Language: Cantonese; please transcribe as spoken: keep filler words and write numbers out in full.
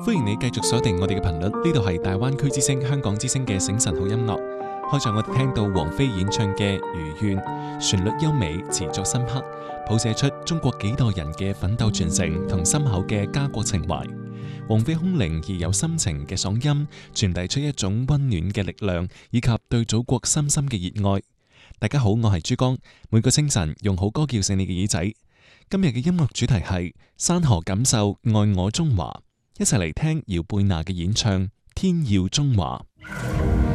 歡迎你繼續鎖定我哋嘅頻率，呢度係大灣區之聲、香港之聲嘅醒神好音樂。開場我哋聽到王菲演唱嘅《如願》，旋律優美，詞作深刻，譜寫出中國幾代人嘅奮鬥傳承同深厚嘅家國情懷。王菲空靈而有深情嘅嗓音，傳遞出一種溫暖嘅力量，以及對祖國深深嘅熱愛。大家好，我係珠江，每個清晨用好歌叫醒你嘅耳仔。今日嘅音樂主題係山河感受愛我中華，一齊嚟聽姚貝娜嘅演唱《天耀中華》。